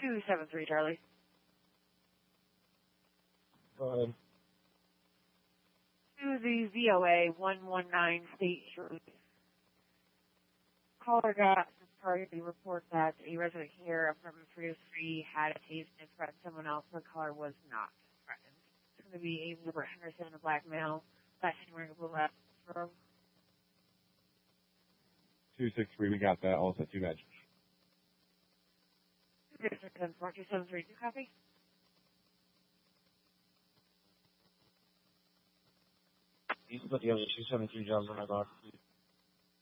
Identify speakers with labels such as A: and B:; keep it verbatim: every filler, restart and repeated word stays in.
A: two seven three, Charlie.
B: Go ahead.
A: To the V O A one one nine State Street. Caller got the report that a resident here of apartment three oh three had a taste and threatened someone else. The caller was not threatened. It's going to be a Robert Henderson, a black male, black wearing a blue hat.
B: two six three, we got that. Also, two badges.
A: two six four two seven three, do copy?
C: These are the other two seven three jobs on my block.